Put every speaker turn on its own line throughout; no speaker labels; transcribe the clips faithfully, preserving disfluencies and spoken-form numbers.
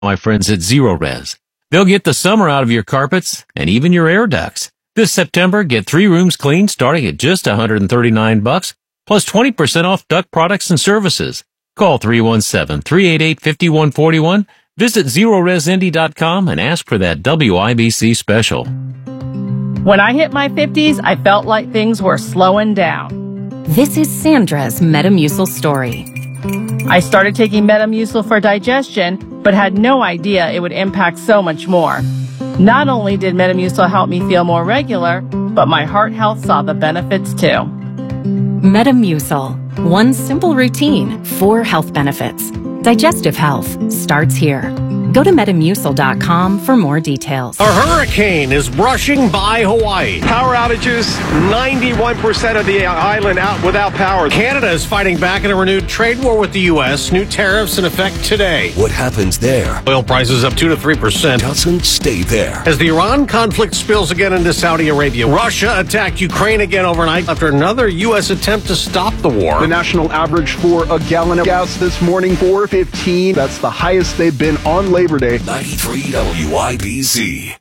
my friends at Zero Res. They'll get the summer out of your carpets and even your air ducts. This September, get three rooms cleaned starting at just one hundred thirty-nine bucks, plus twenty percent off duct products and services. Call three one seven, three eight eight, five one four one, visit zero res indy dot com and ask for that W I B C special.
When I hit my fifties, I felt like things were slowing down.
This is Sandra's Metamucil story.
I started taking Metamucil for digestion, but had no idea it would impact so much more. Not only did Metamucil help me feel more regular, but my heart health saw the benefits too.
Metamucil. One simple routine, four health benefits. Digestive health starts here. Go to metamucil dot com for more details.
A hurricane is brushing by Hawaii.
Power outages, ninety-one percent of the island out without power.
Canada is fighting back in a renewed trade war with the U S. New tariffs in effect today.
What happens there?
Oil prices up two to three percent.
Doesn't stay there.
As the Iran conflict spills again into Saudi Arabia, Russia attacked Ukraine again overnight after another U S attempt to stop the war.
The national average for a gallon of gas this morning, four fifteen. That's the highest they've been on Labor Day.
ninety-three W I B C.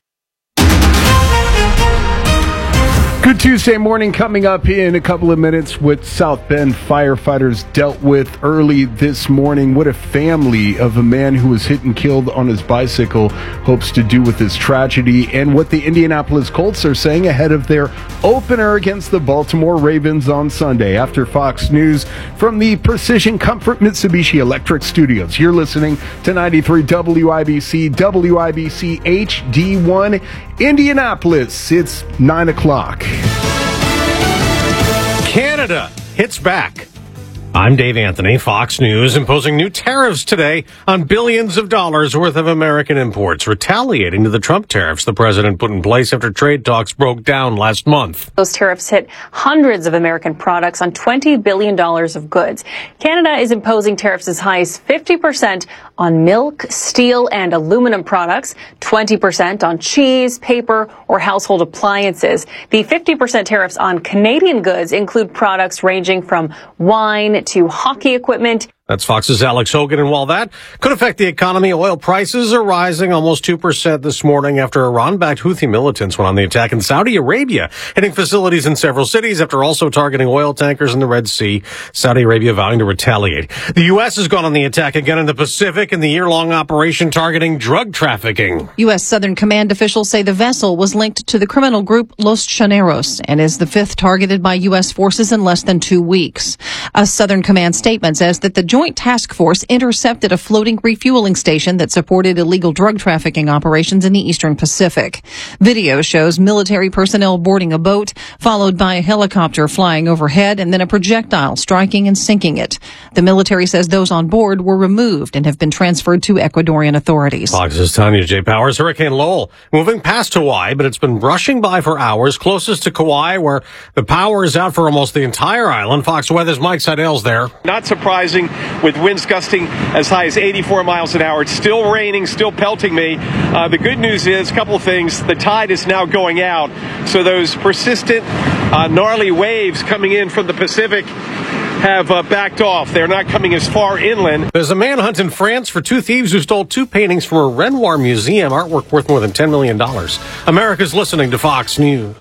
Good Tuesday morning coming up in a couple of minutes. What South Bend firefighters dealt with early this morning. What a family of a man who was hit and killed on his bicycle hopes to do with this tragedy, and what the Indianapolis Colts are saying ahead of their opener against the Baltimore Ravens on Sunday. After Fox News from the Precision Comfort Mitsubishi Electric Studios, you're listening to ninety-three W I B C, W I B C H D one Indianapolis. It's nine o'clock.
Canada hits back. I'm Dave Anthony. Fox News imposing new tariffs today on billions of dollars worth of American imports, retaliating to the Trump tariffs the president put in place after trade talks broke down last month.
Those tariffs hit hundreds of American products on twenty billion dollars of goods. Canada is imposing tariffs as high as fifty percent on milk, steel, and aluminum products, twenty percent on cheese, paper, or household appliances. The fifty percent tariffs on Canadian goods include products ranging from wine to hockey equipment.
That's Fox's Alex Hogan, and while that could affect the economy, oil prices are rising almost two percent this morning after Iran-backed Houthi militants went on the attack in Saudi Arabia, hitting facilities in several cities after also targeting oil tankers in the Red Sea, Saudi Arabia vowing to retaliate. The U S has gone on the attack again in the Pacific in the year-long operation targeting drug trafficking.
U S Southern Command officials say the vessel was linked to the criminal group Los Chaneros and is the fifth targeted by U S forces in less than two weeks. A Southern Command statement says that the joint task force intercepted a floating refueling station that supported illegal drug trafficking operations in the Eastern Pacific. Video shows military personnel boarding a boat, followed by a helicopter flying overhead, and then a projectile striking and sinking it. The military says those on board were removed and have been transferred to Ecuadorian authorities.
Fox's Tanya J. Powers. Hurricane Lowell moving past Hawaii, but it's been brushing by for hours, closest to Kauai, where the power is out for almost the entire island. Fox Weather's Mike Seidel's there.
Not surprising, with winds gusting as high as eighty-four miles an hour. It's still raining, still pelting me. Uh, the good news is, a couple of things. The tide is now going out, so those persistent, uh, gnarly waves coming in from the Pacific have uh, backed off. They're not coming as far inland.
There's a manhunt in France for two thieves who stole two paintings from a Renoir museum, artwork worth more than ten million dollars. America's listening to Fox News.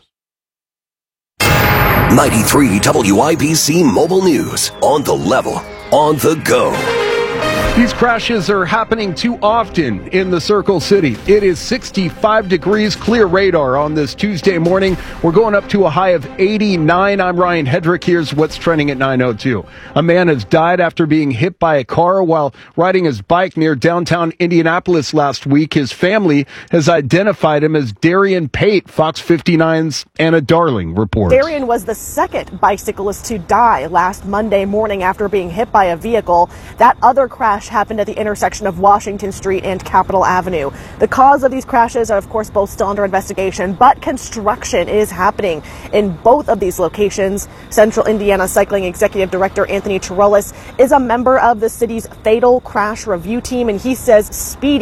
ninety-three W I B C Mobile News. On the level. On the go.
These crashes are happening too often in the Circle City. It is sixty-five degrees, clear radar on this Tuesday morning. We're going up to a high of eighty-nine. I'm Ryan Hedrick. Here's what's trending at nine oh two. A man has died after being hit by a car while riding his bike near downtown Indianapolis last week. His family has identified him as Darian Pate. Fox fifty-nine's Anna Darling reports.
Darian was the second bicyclist to die last Monday morning after being hit by a vehicle. That other crash happened at the intersection of Washington Street and Capitol Avenue. The cause of these crashes are, of course, both still under investigation, but construction is happening in both of these locations. Central Indiana Cycling Executive Director Anthony Chirolis is a member of the city's fatal crash review team, and he says speeding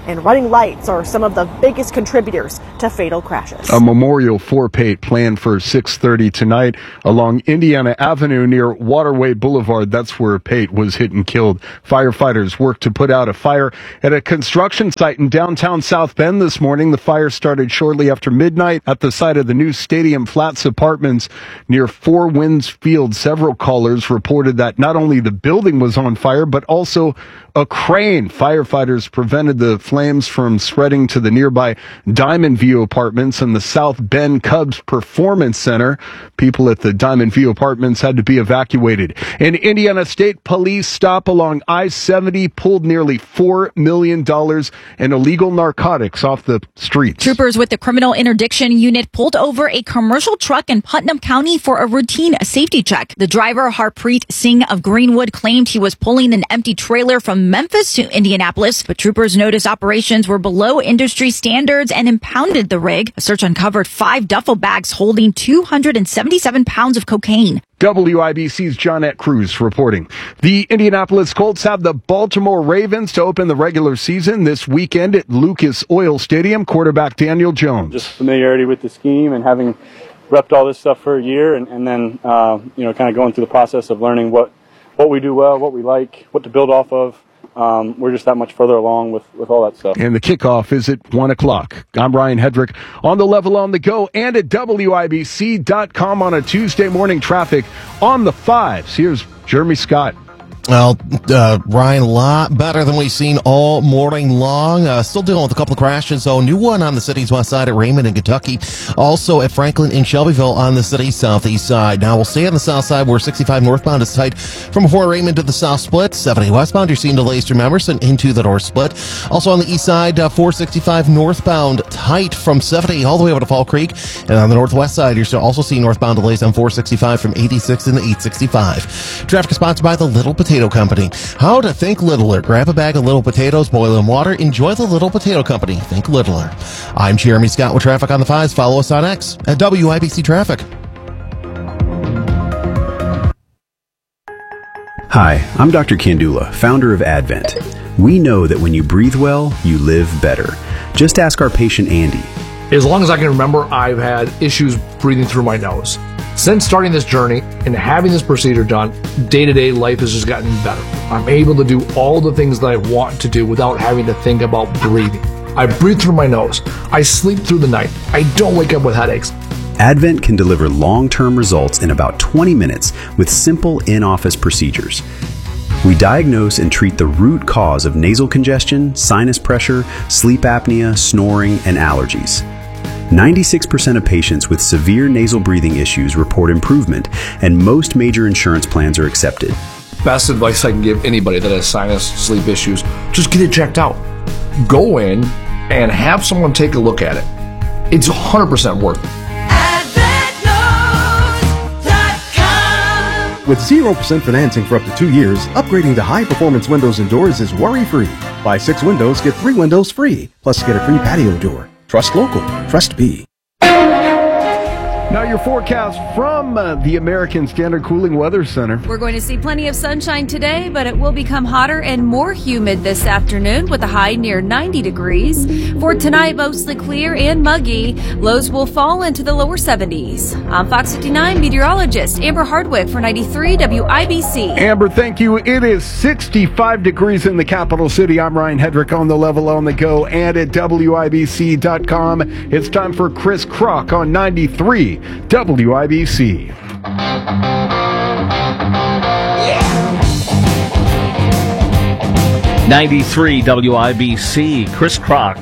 and running lights are some of the biggest contributors to fatal crashes.
A memorial for Pate planned for six thirty tonight along Indiana Avenue near Waterway Boulevard. That's where Pate was hit and killed. Firefighters worked to put out a fire at a construction site in downtown South Bend this morning. The fire started shortly after midnight at the site of the new Stadium Flats Apartments near Four Winds Field. Several callers reported that not only the building was on fire, but also a crane. Firefighters prevented the flames from spreading to the nearby Diamond View Apartments and the South Bend Cubs Performance Center. People at the Diamond View Apartments had to be evacuated. An Indiana State Police stop along I seventy pulled nearly four million dollars in illegal narcotics off the streets.
Troopers with the Criminal Interdiction Unit pulled over a commercial truck in Putnam County for a routine safety check. The driver, Harpreet Singh of Greenwood, claimed he was pulling an empty trailer from Memphis to Indianapolis, but troopers noticed operations were below industry standards and impounded the rig. A search uncovered five duffel bags holding two hundred seventy-seven pounds of cocaine.
W I B C's Johnette Cruz reporting. The Indianapolis Colts have the Baltimore Ravens to open the regular season this weekend at Lucas Oil Stadium. Quarterback Daniel Jones.
Just familiarity with the scheme and having repped all this stuff for a year, and, and then uh, you know, kind of going through the process of learning what what we do well, what we like, what to build off of. Um, we're just that much further along with, with all that stuff.
And the kickoff is at one o'clock. I'm Ryan Hedrick on the Level on the Go and at W I B C dot com on a Tuesday morning. Traffic on the fives. Here's Jeremy Scott.
Well, uh, Ryan, a lot better than we've seen all morning long. Uh, still dealing with a couple of crashes, though. New one on the city's west side at Raymond in Kentucky. Also at Franklin in Shelbyville on the city's southeast side. Now, we'll stay on the south side where sixty-five northbound is tight from before Raymond to the south split. seventy westbound, you're seeing delays through Emerson into the north split. Also on the east side, uh, four sixty-five northbound tight from seventy all the way over to Fall Creek. And on the northwest side, you're still also seeing northbound delays on four sixty-five from eighty-six into eight sixty-five. Traffic is sponsored by the Little Potato Company. How to think littler. Grab a bag of little potatoes, boil in water, enjoy the Little Potato Company. Think littler. I'm Jeremy Scott with Traffic on the Fives. Follow us on X at W I B C Traffic.
Hi, I'm Doctor Kandula, founder of Advent. We know that when you breathe well, you live better. Just ask our patient Andy.
As long as I can remember, I've had issues breathing through my nose. Since starting this journey and having this procedure done, day-to-day life has just gotten better. I'm able to do all the things that I want to do without having to think about breathing. I breathe through my nose. I sleep through the night. I don't wake up with headaches.
Advent can deliver long-term results in about twenty minutes with simple in-office procedures. We diagnose and treat the root cause of nasal congestion, sinus pressure, sleep apnea, snoring, and allergies. ninety-six percent of patients with severe nasal breathing issues report improvement, and most major insurance plans are accepted.
Best advice I can give anybody that has sinus sleep issues, just get it checked out. Go in and have someone take a look at it. It's one hundred percent worth it.
With zero percent financing for up to two years, upgrading to high-performance windows and doors is worry-free. Buy six windows, get three windows free. Plus, get a free patio door. Trust local. Trust B.
Now your forecast from uh, the American Standard Cooling Weather Center.
We're going to see plenty of sunshine today, but it will become hotter and more humid this afternoon with a high near ninety degrees. For tonight, mostly clear and muggy. Lows will fall into the lower seventies. I'm Fox fifty-nine meteorologist Amber Hardwick for ninety-three W I B C.
Amber, thank you. It is sixty-five degrees in the capital city. I'm Ryan Hedrick on the Level on the Go and at W I B C dot com. It's time for Chris Kroc on ninety-three W I B C.
ninety-three W I B C, Chris Kroc.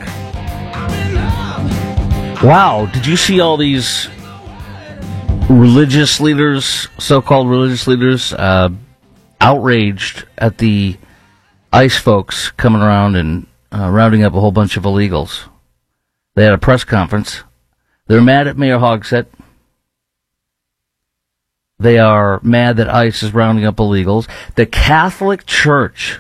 Wow, did you see all these religious leaders, so-called religious leaders, uh, outraged at the ICE folks coming around and uh, rounding up a whole bunch of illegals? They had a press conference. They're mad at Mayor Hogsett. They are mad that ICE is rounding up illegals. The Catholic Church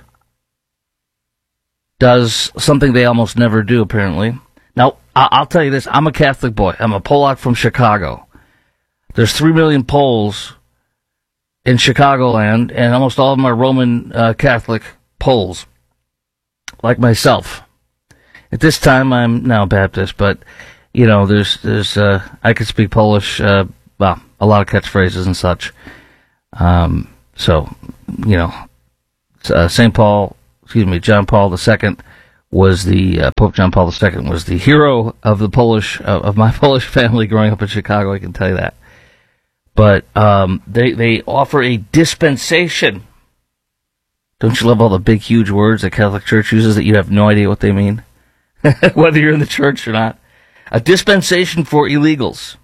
does something they almost never do, apparently. Now, I'll tell you this. I'm a Catholic boy. I'm a Polak from Chicago. There's three million Poles in Chicagoland, and almost all of them are Roman uh, Catholic Poles, like myself. At this time, I'm now Baptist, but, you know, there's, there's, uh, I could speak Polish, uh, well, a lot of catchphrases and such. Um, so, you know, uh, Saint Paul, excuse me, John Paul the Second was the, uh, Pope John Paul the Second was the hero of the Polish, uh, of my Polish family growing up in Chicago, I can tell you that. But, um, they, they offer a dispensation. Don't you love all the big, huge words the Catholic Church uses that you have no idea what they mean? Whether you're in the church or not. A dispensation for illegals.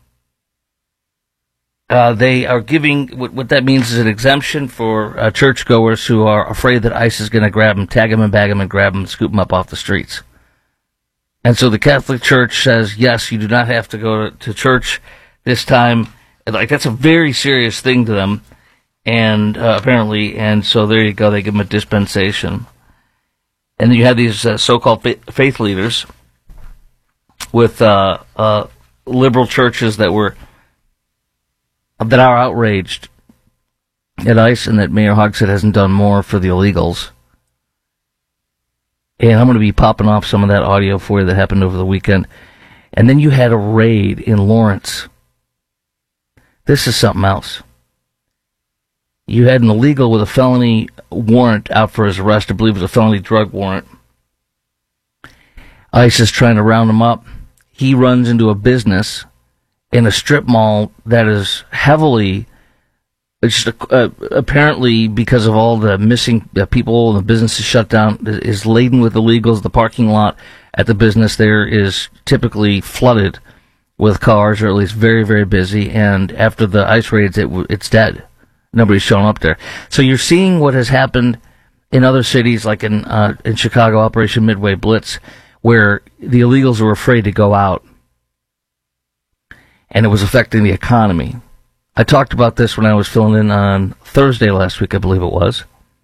Uh, they are giving, what, what that means is an exemption for uh, churchgoers who are afraid that ICE is going to grab them, tag them and bag them and grab them and scoop them up off the streets. And so the Catholic Church says, yes, you do not have to go to, to church this time. Like, that's a very serious thing to them, and uh, apparently, and so there you go, they give them a dispensation. And then you have these uh, so-called fa- faith leaders with uh, uh, liberal churches that were that are outraged at ICE and that Mayor Hogsett hasn't done more for the illegals. And I'm going to be popping off some of that audio for you that happened over the weekend. And then you had a raid in Lawrence. This is something else. You had an illegal with a felony warrant out for his arrest. I believe it was a felony drug warrant. ICE is trying to round him up. He runs into a business in a strip mall that is heavily, it's just, uh, apparently because of all the missing uh, people and the business is shut down, is laden with illegals. The parking lot at the business there is typically flooded with cars, or at least very, very busy, and after the ICE raids, it, it's dead. Nobody's shown up there. So you're seeing what has happened in other cities, like in uh, in Chicago, Operation Midway Blitz, where the illegals were afraid to go out, and it was affecting the economy. I talked about this when I was filling in on Thursday last week, I believe it was,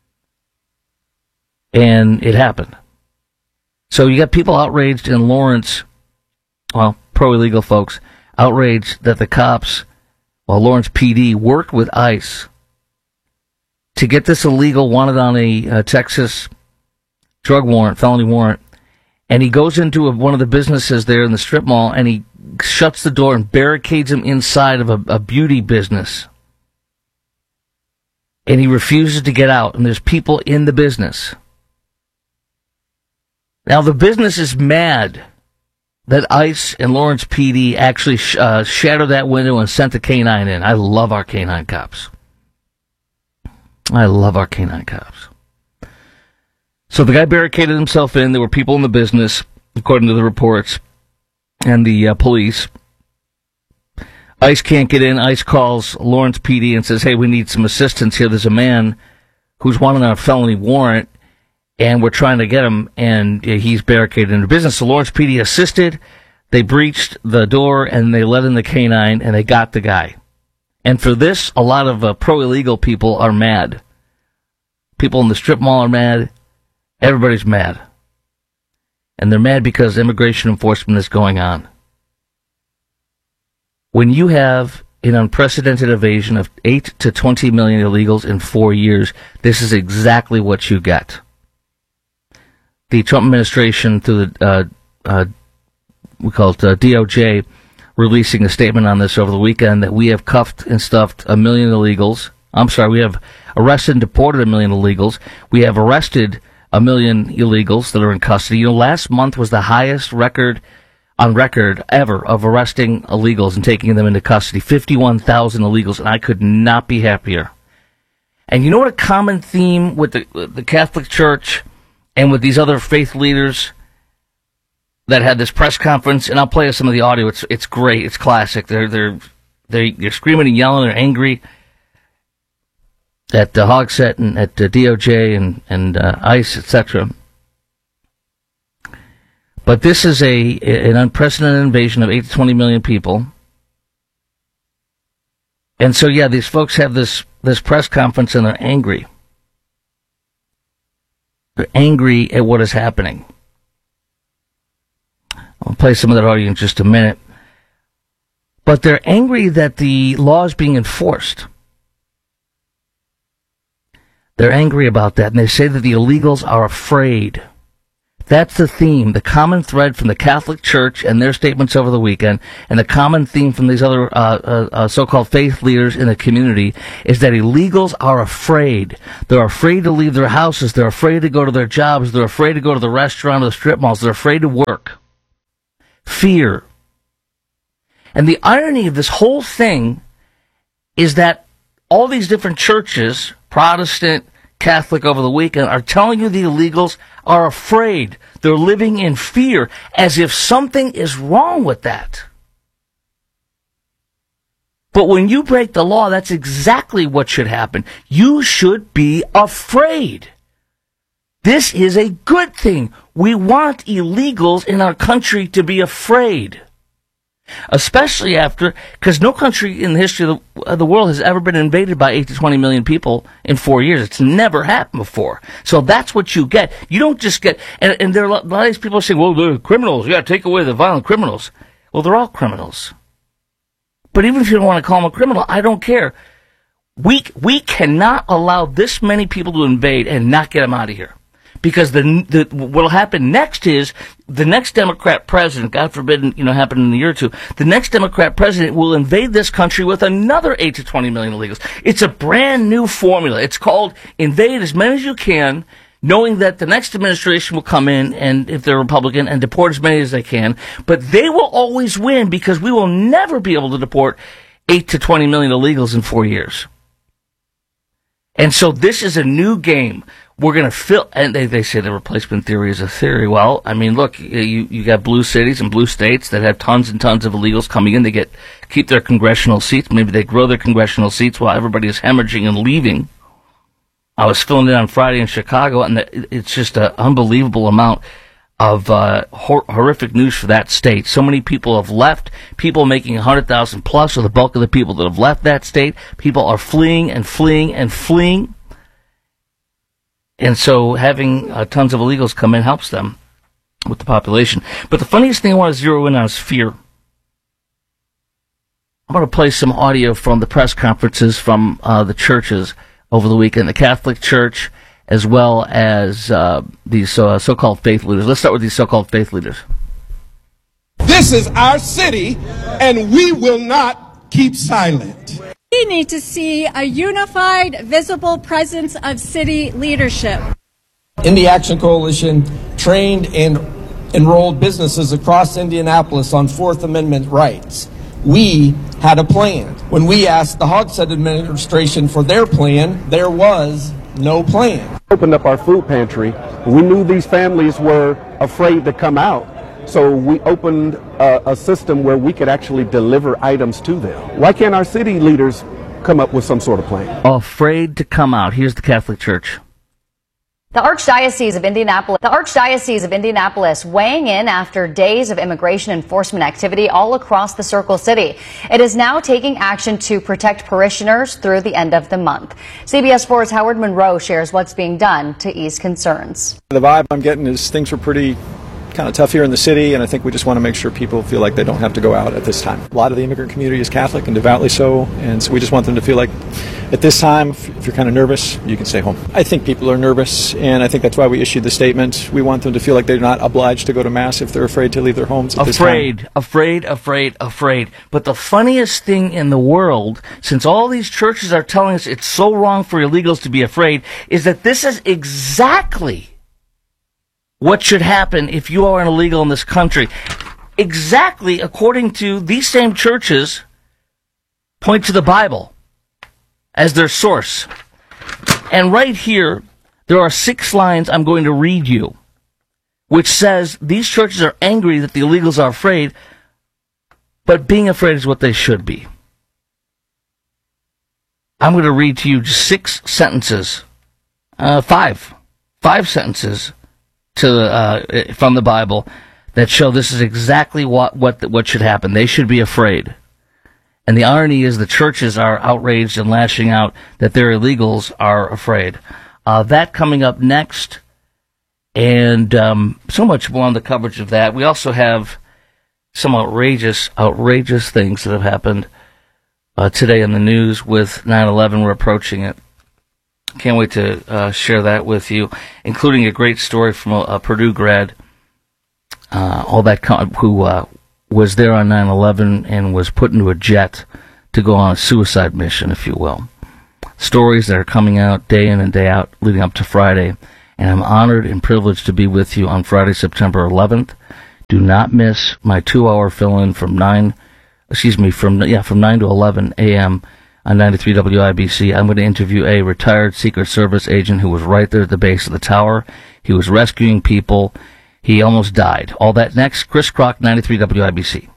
and it happened. So you got people outraged in Lawrence, well, pro-illegal folks, outraged that the cops, well, Lawrence P D, worked with ICE to get this illegal wanted on a uh, Texas drug warrant, felony warrant, and he goes into a, one of the businesses there in the strip mall, and he shuts the door and barricades him inside of a, a beauty business. And he refuses to get out, and there's people in the business. Now, the business is mad that ICE and Lawrence P D actually sh- uh, shattered that window and sent the canine in. I love our canine cops. I love our canine cops. So the guy barricaded himself in. There were people in the business, according to the reports, and the uh, police. ICE can't get in. ICE calls Lawrence P D and says, hey, we need some assistance here. There's a man who's wanted on a felony warrant, and we're trying to get him, and he's barricaded in the business. So Lawrence P D assisted. They breached the door, and they let in the canine, and they got the guy. And for this, a lot of uh, pro-illegal people are mad. People in the strip mall are mad. Everybody's mad. And they're mad because immigration enforcement is going on. When you have an unprecedented invasion of eight to twenty million illegals in four years, this is exactly what you get. The Trump administration, through the, uh, uh, we call it uh, D O J, releasing a statement on this over the weekend that we have cuffed and stuffed a million illegals. I'm sorry, we have arrested and deported a million illegals. We have arrested a million illegals that are in custody. You know, last month was the highest record on record ever of arresting illegals and taking them into custody. fifty-one thousand illegals, and I could not be happier. And you know what a common theme with the, the Catholic Church and with these other faith leaders that had this press conference, and I'll play some of the audio. It's it's great. It's classic. They're they're they're, they're screaming and yelling. They're angry at uh, Hogsett and at uh, D O J and and uh, ICE, et cetera. But this is a an unprecedented invasion of eight to twenty million people, and so yeah, these folks have this this press conference and they're angry. They're angry at what is happening. I'll play some of that audio in just a minute. But they're angry that the law is being enforced. They're angry about that, and they say that the illegals are afraid. That's the theme, the common thread from the Catholic Church and their statements over the weekend, and the common theme from these other uh, uh, uh, so-called faith leaders in the community is that illegals are afraid. They're afraid to leave their houses. They're afraid to go to their jobs. They're afraid to go to the restaurant or the strip malls. They're afraid to work. Fear. And the irony of this whole thing is that all these different churches, Protestant, Catholic over the weekend, are telling you the illegals are afraid. They're living in fear, as if something is wrong with that. But when you break the law, that's exactly what should happen. You should be afraid. This is a good thing. We want illegals in our country to be afraid. Especially after, because no country in the history of the, of the world has ever been invaded by eight to twenty million people in four years. It's never happened before. So that's what you get. You don't just get, and, and there are a lot, a lot of these people saying, well, they're criminals. You got to take away the violent criminals. Well, they're all criminals. But even if you don't want to call them a criminal, I don't care. We, we cannot allow this many people to invade and not get them out of here. Because the, the what will happen next is the next Democrat president, God forbid, you know, happen in a year or two, the next Democrat president will invade this country with another eight to twenty million illegals. It's a brand new formula. It's called invade as many as you can, knowing that the next administration will come in, and if they're Republican, and deport as many as they can. But they will always win because we will never be able to deport eight to twenty million illegals in four years. And so this is a new game. We're going to fill, and they, they say the replacement theory is a theory. Well, I mean, look, you you got blue cities and blue states that have tons and tons of illegals coming in. They get keep their congressional seats. Maybe they grow their congressional seats while everybody is hemorrhaging and leaving. I was filling in on Friday in Chicago, and the, it's just an unbelievable amount of uh, hor- horrific news for that state. So many people have left. People making one hundred thousand plus are the bulk of the people that have left that state. People are fleeing and fleeing and fleeing. And so having uh, tons of illegals come in helps them with the population. But the funniest thing I want to zero in on is fear. I'm going to play some audio from the press conferences from uh, the churches over the weekend, the Catholic Church, as well as uh, these uh, so-called faith leaders. Let's start with these so-called faith leaders.
This is our city, and we will not keep silent.
We need to see a unified, visible presence of city leadership.
Indie Action Coalition trained and enrolled businesses across Indianapolis on Fourth Amendment rights. We had a plan. When we asked the Hogshead administration for their plan, there was no plan.
Opened up our food pantry. We knew these families were afraid to come out. So we opened a, a system where we could actually deliver items to them. Why can't our city leaders come up with some sort of plan?
Afraid to come out. Here's the Catholic Church.
The Archdiocese of Indianapolis, the Archdiocese of Indianapolis weighing in after days of immigration enforcement activity all across the Circle City. It is now taking action to protect parishioners through the end of the month. C B S four's Howard Monroe shares what's being done to ease concerns.
The vibe I'm getting is things are pretty kind of tough here in the city, and I think we just want to make sure people feel like they don't have to go out at this time. A lot of the immigrant community is Catholic and devoutly so, and so we just want them to feel like at this time, if you're kind of nervous, you can stay home. I think people are nervous, and I think that's why we issued the statement. We want them to feel like they're not obliged to go to Mass if they're afraid to leave their homes at this time.
Afraid, afraid, afraid, afraid. But the funniest thing in the world, since all these churches are telling us it's so wrong for illegals to be afraid, is that this is exactly what should happen if you are an illegal in this country. Exactly according to these same churches point to the Bible as their source. And right here, there are six lines I'm going to read you, which says these churches are angry that the illegals are afraid, but being afraid is what they should be. I'm going to read to you just six sentences, uh, five, five sentences to uh, from the Bible that show this is exactly what what what should happen. They should be afraid. And the irony is the churches are outraged and lashing out that their illegals are afraid. Uh, that coming up next, and um, so much more on the coverage of that. We also have some outrageous, outrageous things that have happened uh, today in the news with nine eleven. We're approaching it. Can't wait to uh, share that with you, including a great story from a, a Purdue grad uh, all that com- who uh, was there on nine eleven and was put into a jet to go on a suicide mission, if you will. Stories that are coming out day in and day out leading up to Friday, and I'm honored and privileged to be with you on Friday, September eleventh. Do not miss my two-hour fill-in from nine, excuse me, from yeah from nine to eleven a.m. on ninety-three W I B C. I'm going to interview a retired Secret Service agent who was right there at the base of the tower. He was rescuing people. He almost died. All that next. Chris Crock, ninety-three W I B C.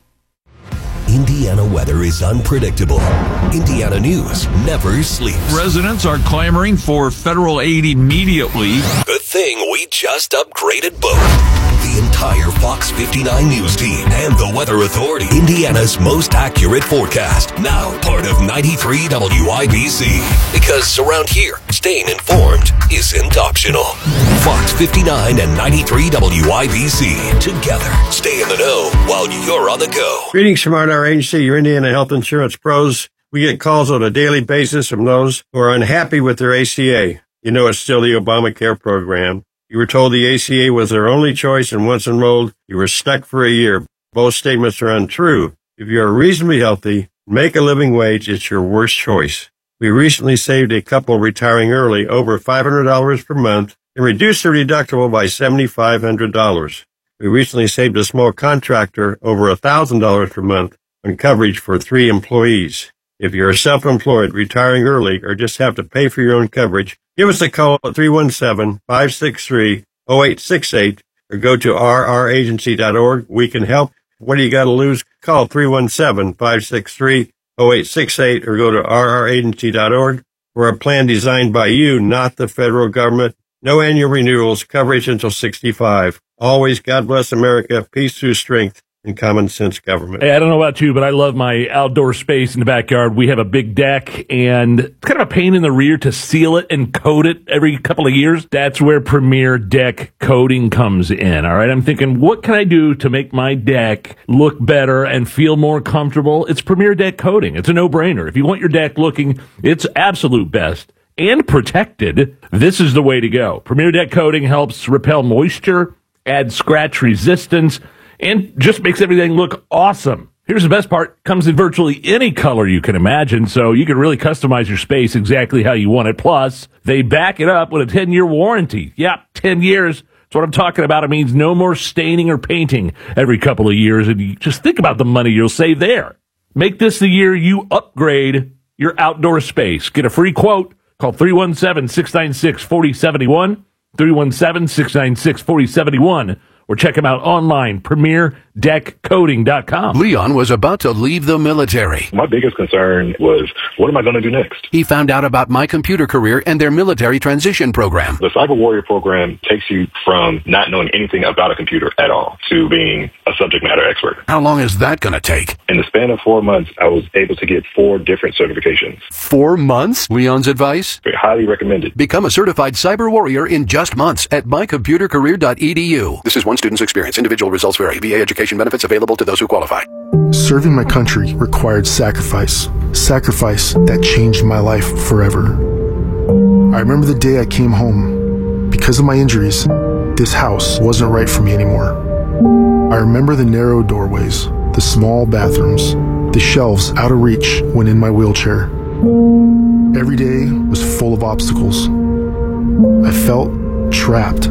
Indiana weather is unpredictable. Indiana news never sleeps.
Residents are clamoring for federal aid immediately.
Good thing we just upgraded both. The entire Fox fifty-nine News team and the Weather Authority. Indiana's most accurate forecast. Now part of ninety-three W I B C. Because around here, staying informed isn't optional. Fox fifty-nine and ninety-three W I B C. Together, stay in the know while you're on the go.
Greetings from our agency, your Indiana Health Insurance Pros. We get calls on a daily basis from those who are unhappy with their A C A. You know it's still the Obamacare program. You were told the A C A was their only choice, and once enrolled, you were stuck for a year. Both statements are untrue. If you are reasonably healthy, make a living wage, it's your worst choice. We recently saved a couple retiring early over five hundred dollars per month and reduced their deductible by seven thousand five hundred dollars. We recently saved a small contractor over one thousand dollars per month on coverage for three employees. If you're self-employed, retiring early, or just have to pay for your own coverage, give us a call at three one seven, five six three, zero eight six eight or go to r r agency dot org. We can help. What do you got to lose? Call three one seven, five six three, zero eight six eight or go to r r agency dot org. We're a plan designed by you, not the federal government. No annual renewals, coverage until sixty-five. Always God bless America, peace through strength, and common sense government.
Hey, I don't know about you, but I love my outdoor space in the backyard. We have a big deck, and it's kind of a pain in the rear to seal it and coat it every couple of years. That's where Premier Deck Coating comes in, all right? I'm thinking, what can I do to make my deck look better and feel more comfortable? It's Premier Deck Coating. It's a no-brainer. If you want your deck looking its absolute best and protected, this is the way to go. Premier Deck Coating helps repel moisture, add scratch resistance, and just makes everything look awesome. Here's the best part. Comes in virtually any color you can imagine, so you can really customize your space exactly how you want it. Plus, they back it up with a ten-year warranty. Yeah, ten years. That's what I'm talking about. It means no more staining or painting every couple of years, and you just think about the money you'll save there. Make this the year you upgrade your outdoor space. Get a free quote. Call three one seven, six nine six, four zero seven one, three one seven, six nine six, four zero seven one, or check them out online, premier deck coating dot com.
Leon was about to leave the military.
My biggest concern was, what am I going to do next?
He found out about My Computer Career and their military transition program.
The Cyber Warrior program takes you from not knowing anything about a computer at all to being a subject matter expert.
How long is that going to take?
In the span of four months, I was able to get four different certifications.
Four months? Leon's advice?
Highly recommended.
Become a certified cyber warrior in just months at my computer career dot e d u. This is one student's experience. Individual results vary. V A education benefits available to those who qualify.
Serving my country required sacrifice. Sacrifice that changed my life forever. I remember the day I came home. Because of my injuries, this house wasn't right for me anymore. I remember the narrow doorways, the small bathrooms, the shelves out of reach when in my wheelchair. Every day was full of obstacles. I felt trapped.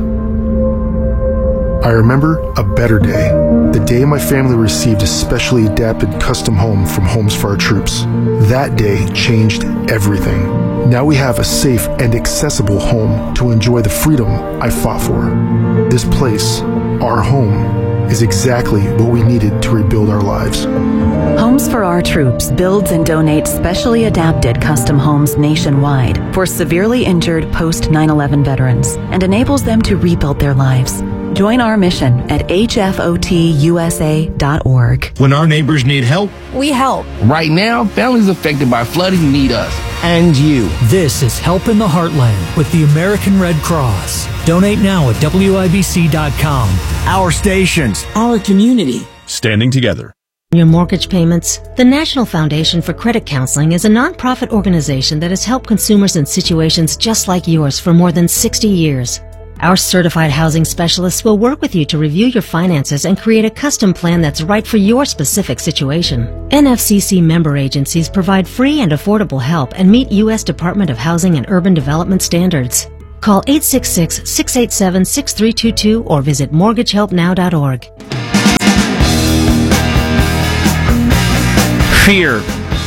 I remember a better day, the day my family received a specially adapted custom home from Homes for Our Troops. That day changed everything. Now we have a safe and accessible home to enjoy the freedom I fought for. This place, our home, is exactly what we needed to rebuild our lives.
Homes for Our Troops builds and donates specially adapted custom homes nationwide for severely injured post nine eleven veterans and enables them to rebuild their lives. Join our mission at h f o t u s a dot org.
When our neighbors need help,
we help.
Right now, families affected by flooding need us and you.
This is Help in the Heartland with the American Red Cross. Donate now at w i b c dot com.
Our stations,
our community.
Standing together.
Your mortgage payments. The National Foundation for Credit Counseling is a nonprofit organization that has helped consumers in situations just like yours for more than sixty years. Our certified housing specialists will work with you to review your finances and create a custom plan that's right for your specific situation. N F C C member agencies provide free and affordable help and meet U S Department of Housing and Urban Development standards. Call eight six six, six eight seven, six three two two or visit mortgage help now dot org.
Fear.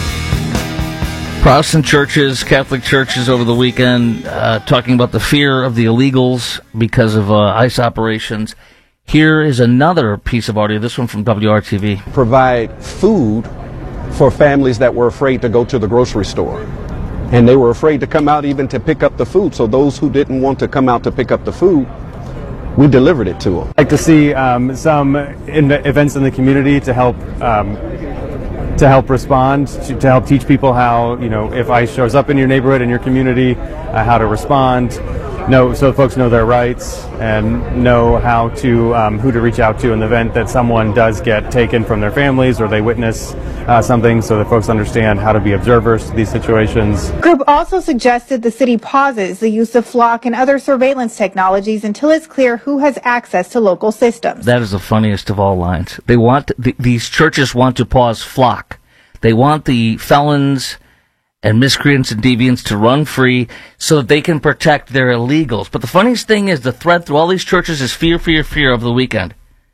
Protestant churches, Catholic churches over the weekend uh, talking about the fear of the illegals because of uh, ICE operations. Here is another piece of audio, this one from W R T V.
Provide food for families that were afraid to go to the grocery store. And they were afraid to come out even to pick up the food. So those who didn't want to come out to pick up the food, we delivered it to them.
I'd like to see um, some in events in the community to help um, to help respond, to, to help teach people how, you know, if ICE shows up in your neighborhood, in your community, uh, how to respond, know, so folks know their rights and know how to, um, who to reach out to in the event that someone does get taken from their families or they witness uh, something, so that folks understand how to be observers to these situations.
The group also suggested the city pauses the use of flock and other surveillance technologies until it's clear who has access to local systems.
That is the funniest of all lines. They want to, th- these churches want to pause flock. They want the felons and miscreants and deviants to run free so that they can protect their illegals. But the funniest thing is the thread through all these churches is fear, fear, fear over the weekend.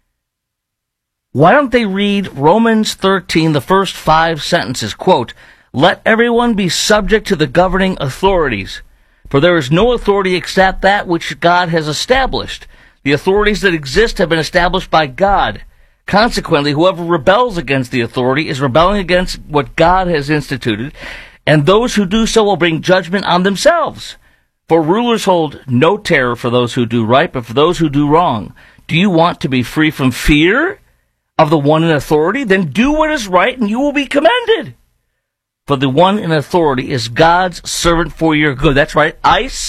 Why don't they read Romans thirteen, the first five sentences? Quote, "Let everyone be subject to the governing authorities, for there is no authority except that which God has established. The authorities that exist have been established by God. Consequently, whoever rebels against the authority is rebelling against what God has instituted, and those who do so will bring judgment on themselves. For rulers hold no terror for those who do right, but for those who do wrong. Do you want to be free from fear of the one in authority? Then do what is right, and you will be commended. For the one in authority is God's servant for your good." That's right, ICE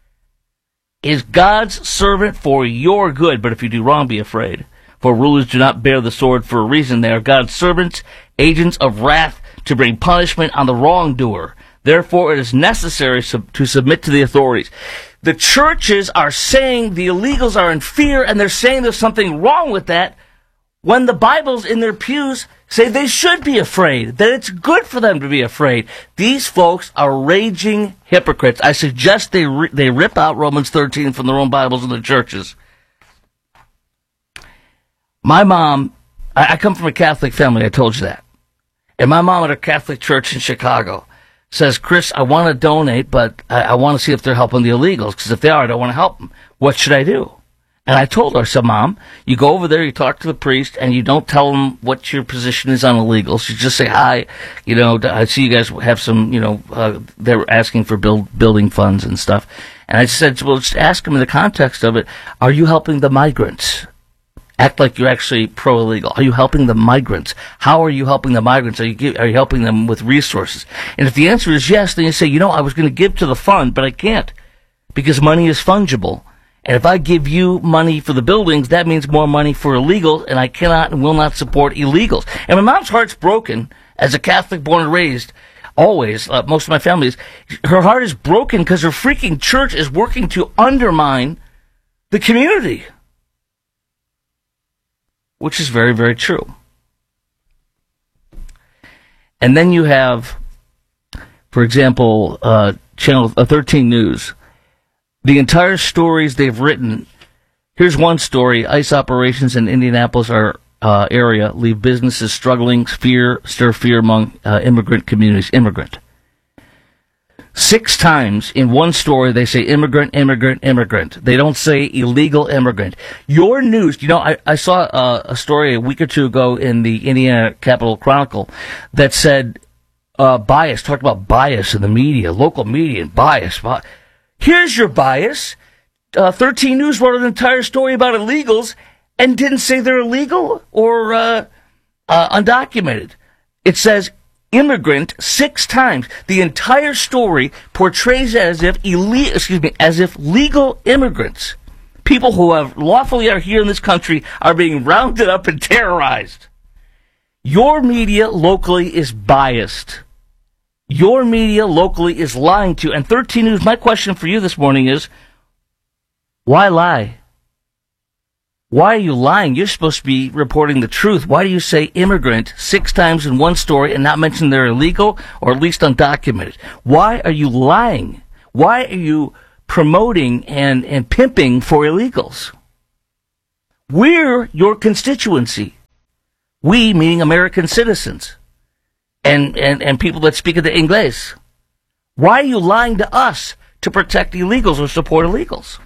is God's servant for your good. But if you do wrong, be afraid. For rulers do not bear the sword for a reason. They are God's servants, agents of wrath, to bring punishment on the wrongdoer. Therefore, it is necessary sub- to submit to the authorities. The churches are saying the illegals are in fear, and they're saying there's something wrong with that, when the Bibles in their pews say they should be afraid, that it's good for them to be afraid. These folks are raging hypocrites. I suggest they ri- they rip out Romans thirteen from their own Bibles in the churches. My mom, I, I come from a Catholic family, I told you that. And my mom at a Catholic church in Chicago says, "Chris, I want to donate, but I, I want to see if they're helping the illegals, because if they are, I don't want to help them. What should I do?" And I told her, I said, "Mom, you go over there, you talk to the priest, and you don't tell him what your position is on illegals. You just say, hi, you know, I see you guys have some, you know, uh, they're asking for build, building funds and stuff." And I said, well, just ask them in the context of it, are you helping the migrants? Act like you're actually pro-illegal. Are you helping the migrants? How are you helping the migrants? Are you give, are you helping them with resources? And if the answer is yes, then you say, you know, I was going to give to the fund, but I can't, because money is fungible. And if I give you money for the buildings, that means more money for illegals, and I cannot and will not support illegals. And my mom's heart's broken, as a Catholic born and raised, always, uh, most of my family is, her heart is broken because her freaking church is working to undermine the community. Which is very, very true. And then you have, for example, uh, Channel uh, thirteen News. The entire stories they've written. Here's one story. ICE operations in Indianapolis are, uh, area leave businesses struggling, fear, stir fear among uh, immigrant communities. Immigrant. Six times in one story, they say immigrant, immigrant, immigrant. They don't say illegal immigrant. Your news, you know, I, I saw uh, a story a week or two ago in the Indiana Capital Chronicle that said uh, bias, talked about bias in the media, local media, and bias. Here's your bias. Uh, thirteen News wrote an entire story about illegals and didn't say they're illegal or uh, uh, undocumented. It says immigrant six times. The entire story portrays it as if ille- excuse me, as if legal immigrants, people who have lawfully are here in this country, are being rounded up and terrorized. Your media locally is biased. Your media locally is lying to you. And thirteen News, my question for you this morning is, Why lie? Why are you lying? You're supposed to be reporting the truth. Why do you say immigrant six times in one story and not mention they're illegal or at least undocumented? Why are you lying? Why are you promoting and, and pimping for illegals? We're your constituency. We, meaning American citizens and, and, and people that speak the English. Why are you lying to us to protect illegals or support illegals?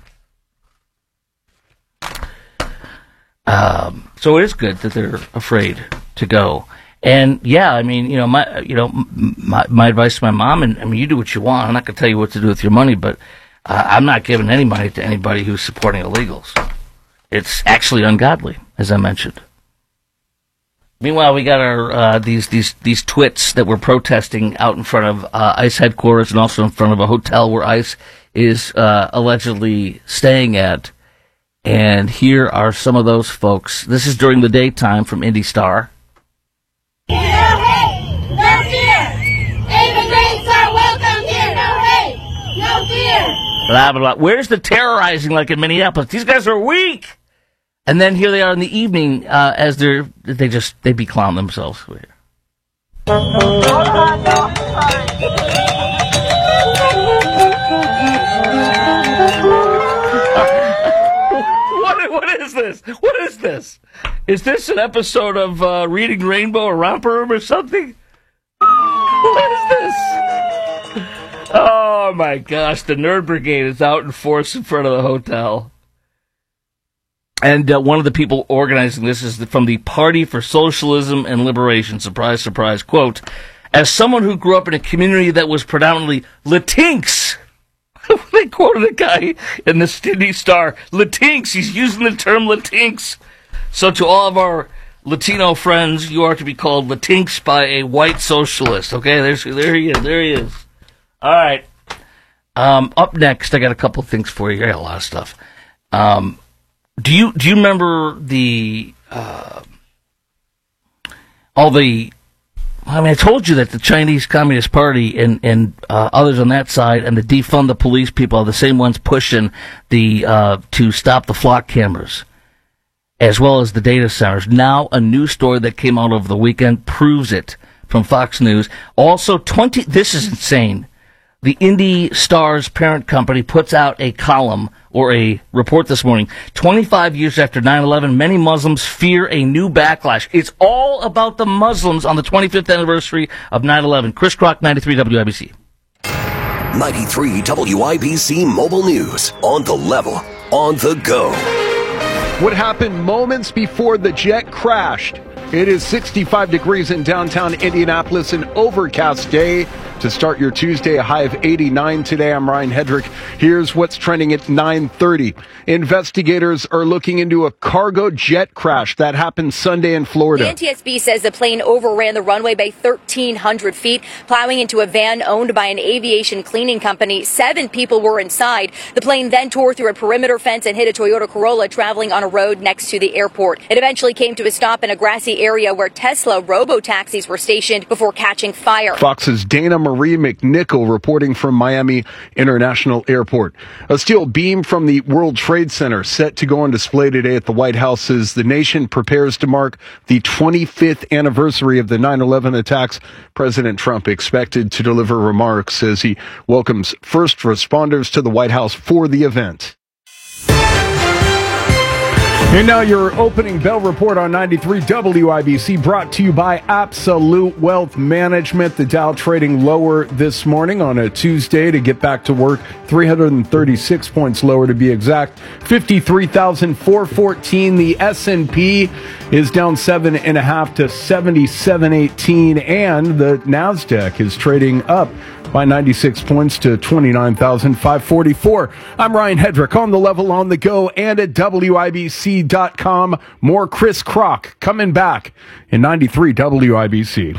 Um, so it is good that they're afraid to go. And yeah, I mean, you know, my, you know, my, my advice to my mom, and I mean, you do what you want. I'm not going to tell you what to do with your money, but uh, I'm not giving any money to anybody who's supporting illegals. It's actually ungodly, as I mentioned. Meanwhile, we got our uh, these these these twits that were protesting out in front of uh, ICE headquarters and also in front of a hotel where ICE is uh, allegedly staying at. And here are some of those folks. This is during the daytime from Indy Star.
No hate, no fear. Immigrants are welcome here. No hate, no fear.
Blah, blah, blah. Where's the terrorizing like in Minneapolis? These guys are weak. And then here they are in the evening uh, as they're, they just, they be clown themselves. What is this? What is this? Is this an episode of uh, Reading Rainbow or Romper Room or something? What is this? Oh my gosh, the Nerd Brigade is out in force in front of the hotel. And uh, one of the people organizing this is from the Party for Socialism and Liberation. Surprise, surprise. Quote, as someone who grew up in a community that was predominantly Latinx, they quoted a guy in the Indy Star, Latinx, he's using the term Latinx. So to all of our Latino friends, you are to be called Latinx by a white socialist. Okay, there's, there he is, there he is. All right. Um, up next, I got a couple of things for you. I got a lot of stuff. Um, do you, do you remember the, uh, all the, I mean, I told you that the Chinese Communist Party and, and uh, others on that side and the defund the police people are the same ones pushing the uh, to stop the flock cameras, as well as the data centers. Now, a new story that came out over the weekend proves it from Fox News. Also, twenty. This is insane. The Indy Star's parent company puts out a column or a report this morning. twenty-five years after nine eleven, many Muslims fear a new backlash. It's all about the Muslims on the twenty-fifth anniversary of nine eleven. Chris Kroc, ninety-three W I B C.
ninety-three W I B C Mobile News. On the level, on the go.
What happened moments before the jet crashed? It is sixty-five degrees in downtown Indianapolis, an overcast day to start your Tuesday, a high of eighty-nine today. I'm Ryan Hedrick. Here's what's trending at nine thirty. Investigators are looking into a cargo jet crash that happened Sunday in Florida.
The N T S B says the plane overran the runway by thirteen hundred feet, plowing into a van owned by an aviation cleaning company. Seven people were inside. The plane then tore through a perimeter fence and hit a Toyota Corolla traveling on a road next to the airport. It eventually came to a stop in a grassy area where Tesla robo-taxis were stationed before catching fire.
Fox's Dana Marie McNichol reporting from Miami International Airport. A steel beam from the World Trade Center set to go on display today at the White House as the nation prepares to mark the twenty-fifth anniversary of the nine eleven attacks. President Trump expected to deliver remarks as he welcomes first responders to the White House for the event. And now your opening bell report on ninety-three W I B C, brought to you by Absolute Wealth Management. The Dow trading lower this morning on a Tuesday to get back to work. three hundred thirty-six points lower to be exact. fifty-three thousand four hundred fourteen. The S and P is down seven and a half to seventy-seven eighteen. And the NASDAQ is trading up by ninety-six points to twenty-nine thousand five hundred forty-four. I'm Ryan Hedrick, on the level, on the go, and at W I B C dot com. More Chris Kroc coming back in ninety-three W I B C.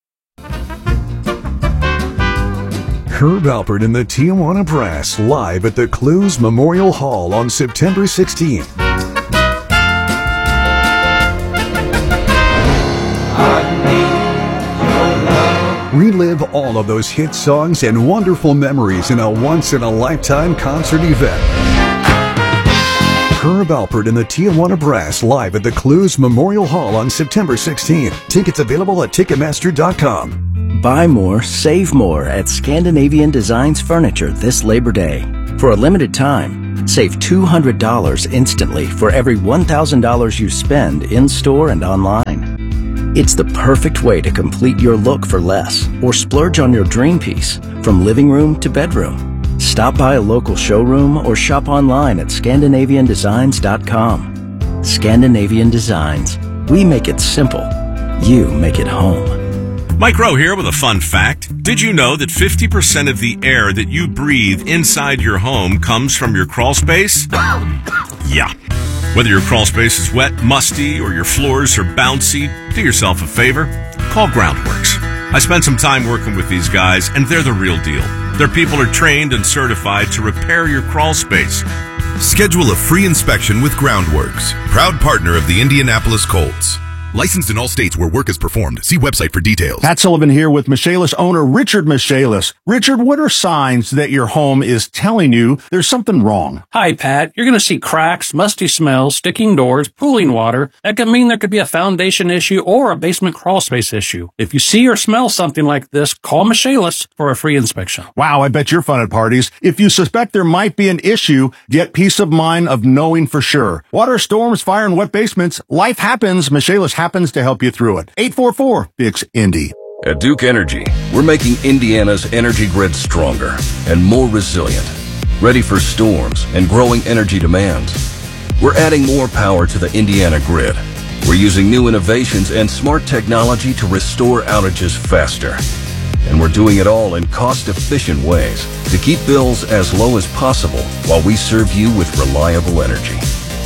Herb Alpert and the Tijuana Brass live at the Clues Memorial Hall on September sixteenth. Relive all of those hit songs and wonderful memories in a once-in-a-lifetime concert event. Herb Alpert and the Tijuana Brass live at the Clues Memorial Hall on September sixteenth. Tickets available at Ticketmaster dot com.
Buy more, save more at Scandinavian Designs Furniture this Labor Day. For a limited time, save two hundred dollars instantly for every one thousand dollars you spend in-store and online. It's the perfect way to complete your look for less or splurge on your dream piece from living room to bedroom. Stop by a local showroom or shop online at Scandinavian Designs dot com. Scandinavian Designs. We make it simple. You make it home.
Mike Rowe here with a fun fact. Did you know that fifty percent of the air that you breathe inside your home comes from your crawl space? Yeah. Whether your crawl space is wet, musty, or your floors are bouncy, do yourself a favor. Call Groundworks. I spent some time working with these guys, and they're the real deal. Their people are trained and certified to repair your crawl space.
Schedule a free inspection with Groundworks, proud partner of the Indianapolis Colts. Licensed in all states where work is performed. See website for details.
Pat Sullivan here with Michaelis owner Richard Michaelis. Richard, what are signs that your home is telling you there's something wrong?
Hi, Pat. You're going to see cracks, musty smells, sticking doors, pooling water. That could mean there could be a foundation issue or a basement crawl space issue. If you see or smell something like this, call Michaelis for a free inspection.
Wow, I bet you're fun at parties. If you suspect there might be an issue, get peace of mind of knowing for sure. Water, storms, fire, and wet basements. Life happens. Michaelis happens to help you through it. eight four four, B I X, Indy.
At Duke Energy, we're making Indiana's energy grid stronger and more resilient, ready for storms and growing energy demands. We're adding more power to the Indiana grid. We're using new innovations and smart technology to restore outages faster. And we're doing it all in cost-efficient ways to keep bills as low as possible while we serve you with reliable energy.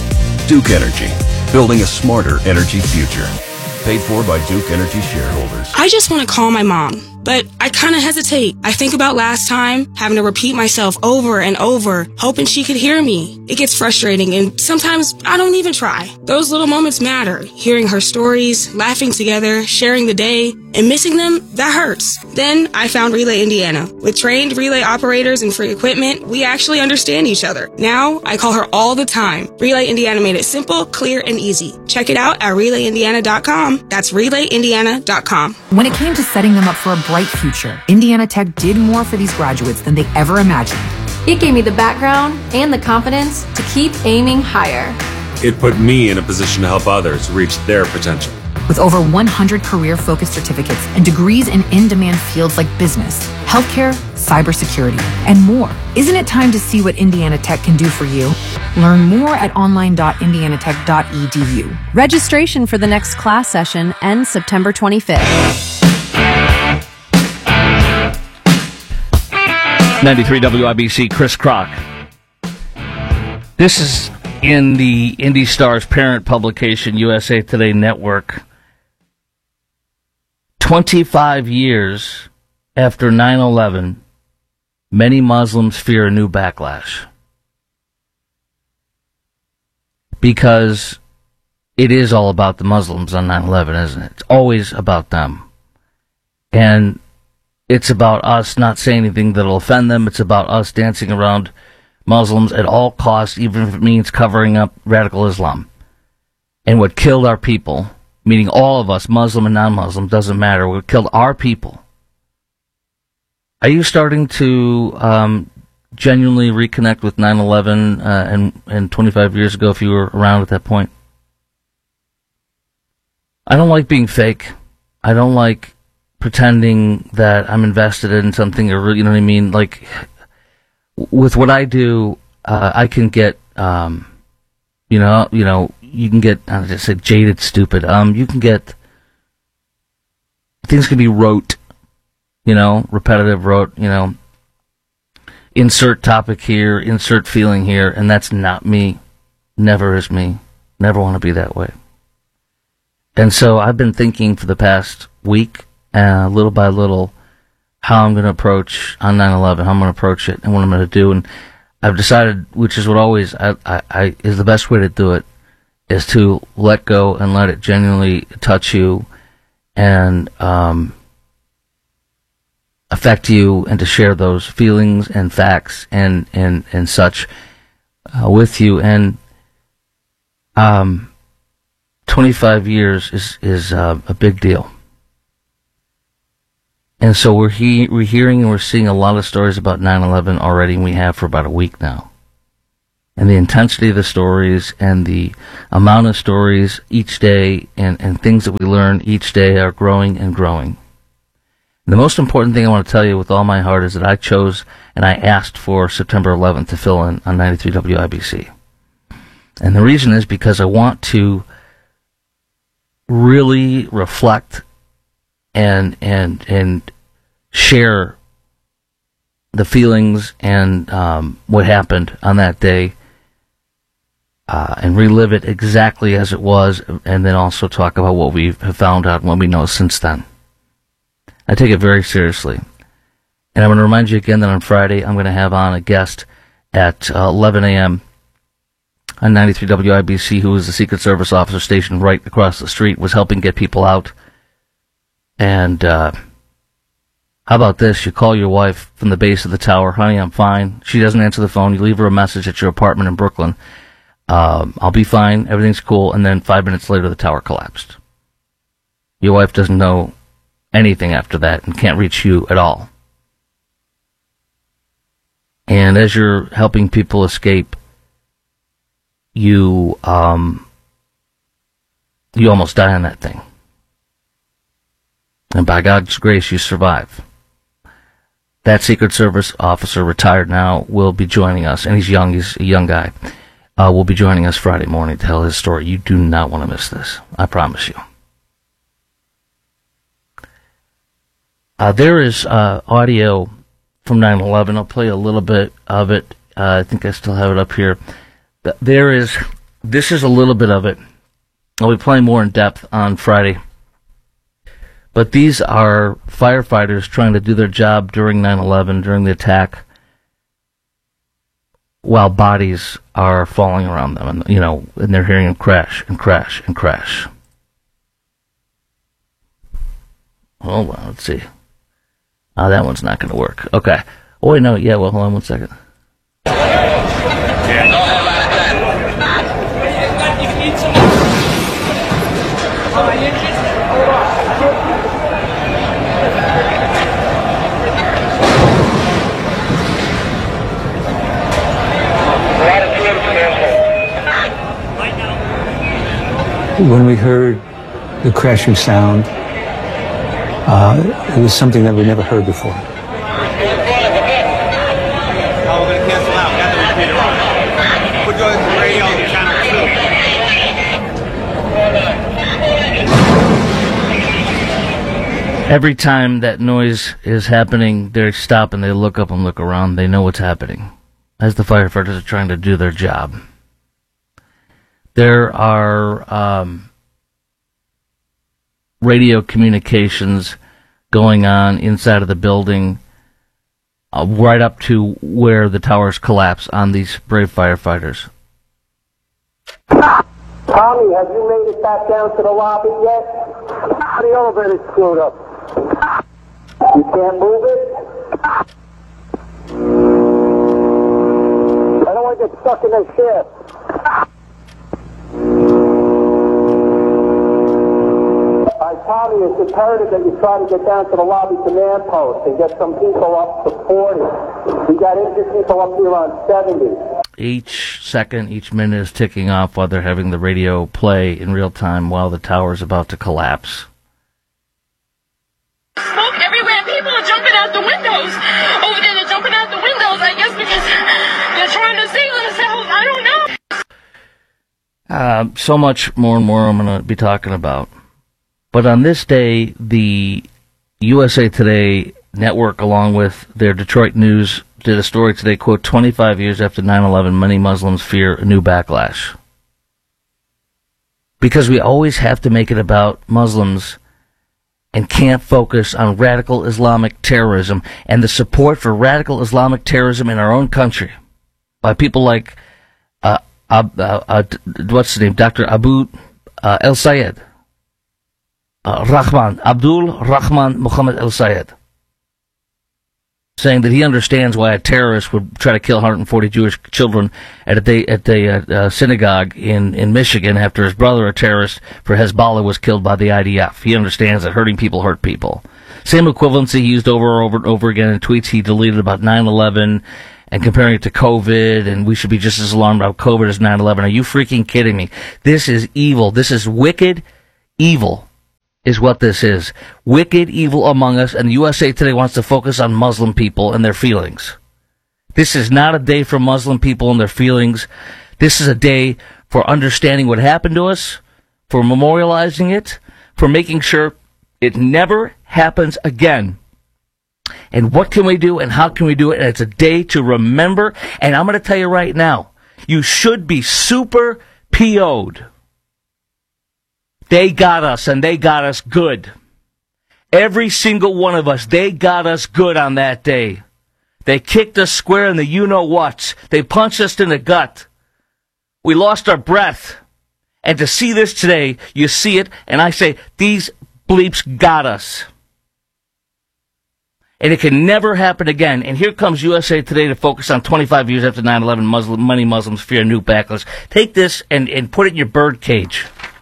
Duke Energy, building a smarter energy future. Paid for by Duke Energy shareholders.
I just want to call my mom, but I kind of hesitate. I think about last time, having to repeat myself over and over, hoping she could hear me. It gets frustrating, and sometimes I don't even try. Those little moments matter. Hearing her stories, laughing together, sharing the day, and missing them, that hurts. Then I found Relay Indiana. With trained relay operators and free equipment, we actually understand each other. Now, I call her all the time. Relay Indiana made it simple, clear, and easy. Check it out at Relay Indiana dot com. That's Relay Indiana dot com.
When it came to setting them up for a bright future, Indiana Tech did more for these graduates than they ever imagined.
It gave me the background and the confidence to keep aiming higher.
It put me in a position to help others reach their potential.
With over one hundred career-focused certificates and degrees in in-demand fields like business, healthcare, cybersecurity, and more. Isn't it time to see what Indiana Tech can do for you? Learn more at online dot indiana tech dot e d u.
Registration for the next class session ends September twenty-fifth.
ninety-three W I B C, Chris Kroc. This is in the Indy Star's parent publication, U S A Today Network. twenty-five years after nine eleven, many Muslims fear a new backlash. Because it is all about the Muslims on nine eleven, isn't it? It's always about them. And it's about us not saying anything that'll offend them. It's about us dancing around Muslims at all costs, even if it means covering up radical Islam. And what killed our people, meaning all of us, Muslim and non-Muslim, doesn't matter. What killed our people. Are you starting to um, genuinely reconnect with nine eleven uh, and, and twenty-five years ago if you were around at that point? I don't like being fake. I don't like pretending that I'm invested in something, or you know what I mean? Like, with what I do, uh, I can get, um, you know, you know, you can get, I just say jaded, stupid. Um, you can get, things can be rote, you know, repetitive, rote, you know, insert topic here, insert feeling here, and that's not me. Never is me. Never want to be that way. And so I've been thinking for the past week, uh, little by little, how I'm going to approach on nine eleven, how I'm going to approach it, and what I'm going to do. And I've decided, which is what always I, I, I is the best way to do it, is to let go and let it genuinely touch you and um, affect you, and to share those feelings and facts and and and such uh, with you. And um, twenty-five years is, is uh, a big deal. And so we're, he- we're hearing and we're seeing a lot of stories about nine eleven already, and we have for about a week now. And the intensity of the stories and the amount of stories each day and, and things that we learn each day are growing and growing. And the most important thing I want to tell you with all my heart is that I chose and I asked for September eleventh to fill in on ninety-three W I B C. And the reason is because I want to really reflect and and and share the feelings and um, what happened on that day, uh, and relive it exactly as it was, and then also talk about what we have found out and what we know since then. I take it very seriously. And I'm going to remind you again that on Friday I'm going to have on a guest at uh, eleven a.m. on ninety-three W I B C, who is the Secret Service officer stationed right across the street, was helping get people out. And uh, how about this? You call your wife from the base of the tower. Honey, I'm fine. She doesn't answer the phone. You leave her a message at your apartment in Brooklyn. Um, I'll be fine. Everything's cool. And then five minutes later, the tower collapsed. Your wife doesn't know anything after that and can't reach you at all. And as you're helping people escape, you um, you almost die on that thing. And by God's grace, you survive. That Secret Service officer, retired now, will be joining us, and he's young, he's a young guy, uh, will be joining us Friday morning to tell his story. You do not want to miss this. I promise you. Uh, there is uh, audio from nine eleven. I'll play a little bit of it. Uh, I think I still have it up here. There is, this is a little bit of it. I'll be playing more in depth on Friday. But these are firefighters trying to do their job during nine eleven, during the attack, while bodies are falling around them, and you know, and they're hearing them crash and crash and crash. Hold on, let's see. Oh, that one's not going to work. Okay. Oh, wait, no, yeah, well, hold on one second.
When we heard the crashing sound, uh, it was something that we never heard before.
Every time that noise is happening, they stop and they look up and look around. They know what's happening as the firefighters are trying to do their job. There are um, radio communications going on inside of the building uh, right up to where the towers collapse on these brave firefighters.
Tommy, have you made it back down to the lobby yet? The elevator's screwed up. You can't move it? I don't want to get stuck in that shaft. Tommy, it's imperative that you try to get down to the lobby command post and get some people up to forty. We got injured people up here on seventy.
Each second, each minute is ticking off while they're having the radio play in real time while the tower is about to collapse.
Smoke everywhere. People are jumping out the windows. Over there, they're jumping out the windows, I guess, because they're trying to save themselves. I don't know.
Uh, so much more and more I'm going to be talking about. But on this day, the U S A Today network, along with their Detroit News, did a story today, quote, twenty-five years after nine eleven, many Muslims fear a new backlash. Because we always have to make it about Muslims and can't focus on radical Islamic terrorism and the support for radical Islamic terrorism in our own country by people like, uh, uh, uh, uh what's his name, Doctor Abu uh, El-Sayed. Uh, Rahman, Abdul Rahman Muhammad El-Sayed. saying that he understands why a terrorist would try to kill one hundred forty Jewish children at a day, at the uh, uh, synagogue in, in Michigan after his brother, a terrorist for Hezbollah, was killed by the I D F. He understands that hurting people hurt people. Same equivalency he used over and over and over again in tweets he deleted about nine eleven and comparing it to COVID, and we should be just as alarmed about COVID as nine eleven. Are you freaking kidding me? This is evil. This is wicked evil. Is what this is. Wicked evil among us, and the U S A Today wants to focus on Muslim people and their feelings. This is not a day for Muslim people and their feelings. This is a day for understanding what happened to us, for memorializing it, for making sure it never happens again. And what can we do and how can we do it? And it's a day to remember, and I'm going to tell you right now, you should be super P O'd. They got us, and they got us good. Every single one of us, they got us good on that day. They kicked us square in the you-know-what. They punched us in the gut. We lost our breath. And to see this today, you see it, and I say, these bleeps got us. And it can never happen again. And here comes U S A Today to focus on twenty-five years after nine eleven, Muslim, many Muslims fear a new backlash. Take this and, and put it in your bird cage.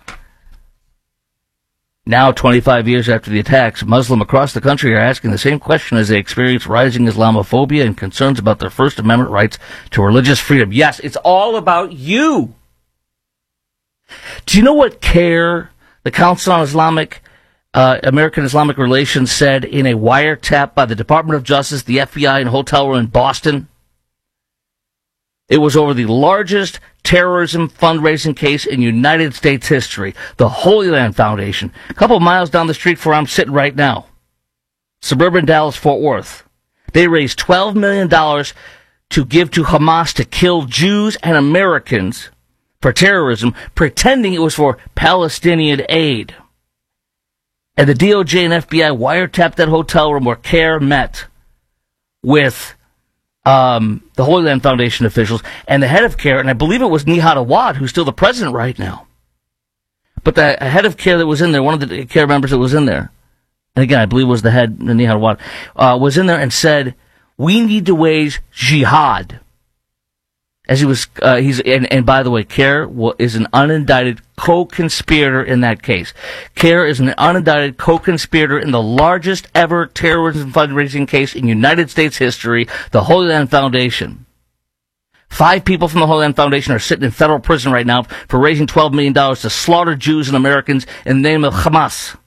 Now, twenty-five years after the attacks, Muslims across the country are asking the same question as they experience rising Islamophobia and concerns about their First Amendment rights to religious freedom. Yes, it's all about you. Do you know what CARE, the Council on Islamic, uh, American Islamic Relations, said in a wiretap by the Department of Justice, the F B I, and a hotel room in Boston? It was over the largest terrorism fundraising case in United States history, the Holy Land Foundation, a couple of miles down the street from where I'm sitting right now, suburban Dallas-Fort Worth. They raised twelve million dollars to give to Hamas to kill Jews and Americans for terrorism, pretending it was for Palestinian aid. And the D O J and F B I wiretapped that hotel room where CARE met with Um, the Holy Land Foundation officials and the head of CARE, and I believe it was Nihad Awad, who's still the president right now. But the head of CARE that was in there, one of the CARE members that was in there, and again, I believe it was the head, Nihad Awad, uh, was in there and said, we need to wage jihad. As he was, uh, he's, and, and by the way, CARE is an unindicted co-conspirator in that case. CARE is an unindicted co-conspirator in the largest ever terrorism fundraising case in United States history, the Holy Land Foundation. Five people from the Holy Land Foundation are sitting in federal prison right now for raising twelve million dollars to slaughter Jews and Americans in the name of Hamas.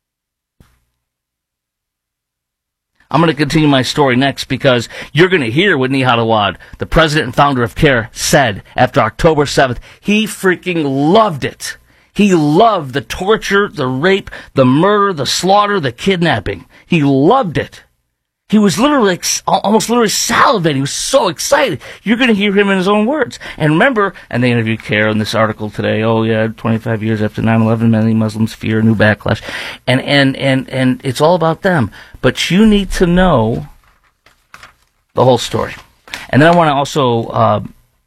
I'm going to continue my story next because you're going to hear what Nihad Awad, the president and founder of CARE, said after October seventh. He freaking loved it. He loved the torture, the rape, the murder, the slaughter, the kidnapping. He loved it. He was literally, like, almost literally salivating. He was so excited. You're going to hear him in his own words. And remember, and they interviewed CARE in this article today, oh yeah, twenty-five years after nine eleven, many Muslims fear a new backlash. And, and, and, and it's all about them. But you need to know the whole story. And then I want to also uh,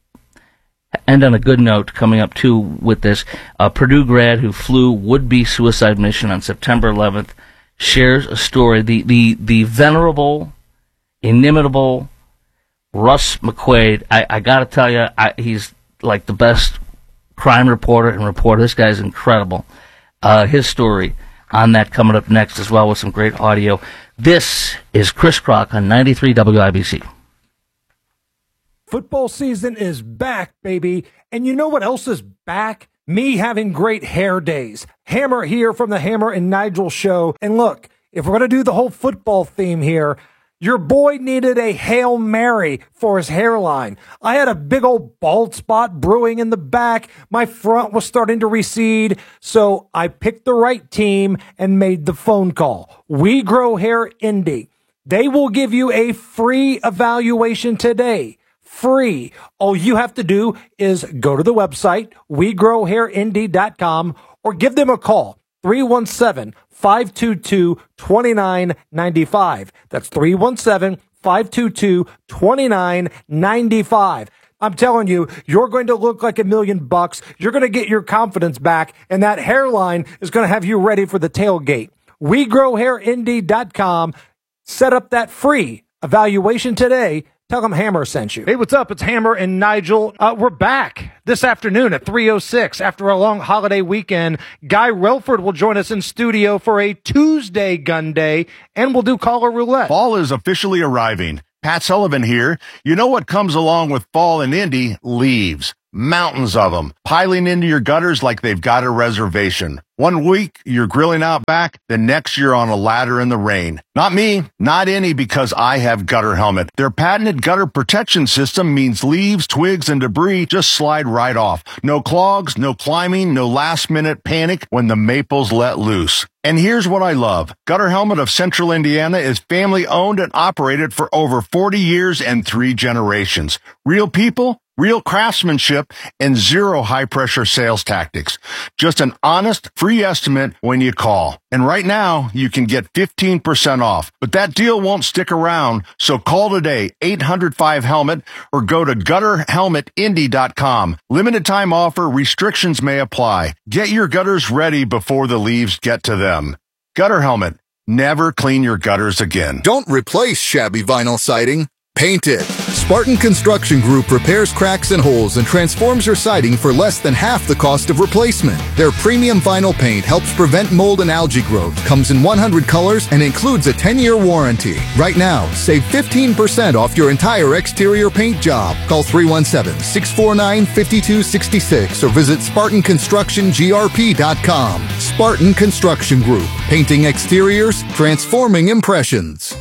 end on a good note coming up, too, with this. A Purdue grad who flew would-be suicide mission on September eleventh shares a story. The, the, the venerable, inimitable Russ McQuaid, I, I got to tell you, I, he's like the best crime reporter and reporter. This guy's incredible. Uh, his story on that coming up next as well with some great audio. This is Chris Crock on ninety-three W I B C.
Football season is back, baby. And you know what else is back? Me having great hair days. Hammer here from the Hammer and Nigel show. And look, if we're going to do the whole football theme here, your boy needed a Hail Mary for his hairline. I had a big old bald spot brewing in the back. My front was starting to recede. So I picked the right team and made the phone call. We Grow Hair Indy. They will give you a free evaluation today. Free. All you have to do is go to the website, we grow hair indy dot com, or give them a call, three one seven, five two two, two nine nine five. That's three one seven, five two two, two nine nine five. I'm telling you, you're going to look like a million bucks. You're going to get your confidence back, and that hairline is going to have you ready for the tailgate. we grow hair indy dot com. Set up that free Evaluation today. Tell them Hammer sent you. Hey, what's up? It's Hammer and Nigel. Uh, we're back this afternoon at three oh six. After a long holiday weekend, Guy Relford will join us in studio for a Tuesday gun day, and we'll do caller roulette.
Fall is officially arriving. Pat Sullivan here. You know what comes along with fall in Indy? Leaves. Mountains of them, piling into your gutters like they've got a reservation. One week, you're grilling out back, the next you're on a ladder in the rain. Not me, not any, because I have Gutter Helmet. Their patented gutter protection system means leaves, twigs, and debris just slide right off. No clogs, no climbing, no last-minute panic when the maples let loose. And here's what I love. Gutter Helmet of Central Indiana is family-owned and operated for over forty years and three generations. Real people, real craftsmanship, and zero high-pressure sales tactics. Just an honest, free estimate when you call. And right now, you can get fifteen percent off. But that deal won't stick around, so call today, eight hundred five helmet, or go to gutter helmet indy dot com. Limited time offer, restrictions may apply. Get your gutters ready before the leaves get to them. Gutter Helmet. Never clean your gutters again.
Don't replace shabby vinyl siding. Paint it. Spartan Construction Group repairs cracks and holes and transforms your siding for less than half the cost of replacement. Their premium vinyl paint helps prevent mold and algae growth, comes in one hundred colors, and includes a ten-year warranty. Right now, save fifteen percent off your entire exterior paint job. Call three one seven, six four nine, five two six six or visit Spartan Construction G R P dot com. Spartan Construction Group. Painting exteriors, transforming impressions.